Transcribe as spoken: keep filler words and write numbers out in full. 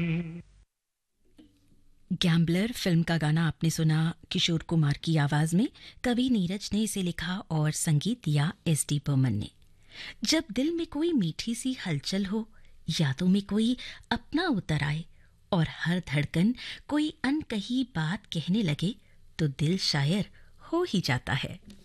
Gambler film का गाना आपने सुना किशोर कुमार की आवाज में। कवि नीरज ने इसे लिखा और संगीत दिया एस डी बर्मन ने। जब दिल में कोई मीठी सी हलचल हो, यादों में कोई अपना उतर आए और हर धड़कन कोई अनकही बात कहने लगे, तो दिल शायर हो ही जाता है।